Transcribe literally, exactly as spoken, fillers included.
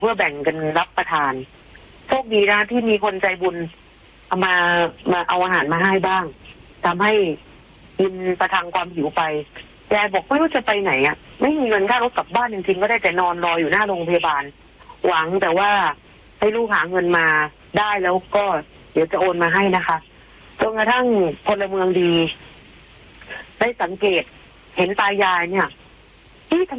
เพื่อแบ่งกันรับประทานโชคดีนะที่มีคนใจบุญเอามามาเอาอาหารมาให้บ้างทำให้กินประทังความหิวไปยายบอกไม่รู้จะไปไหนอ่ะไม่มีเงินค่ารถกลับบ้านจริงๆก็ได้แต่นอนรออยู่หน้าโรงพยาบาลหวังแต่ว่าให้ลูกหาเงินมาได้แล้วก็เดี๋ยวจะโอนมาให้นะคะจนกระทั่งพลเมืองดีได้สังเกตเห็นตายายเนี่ยที่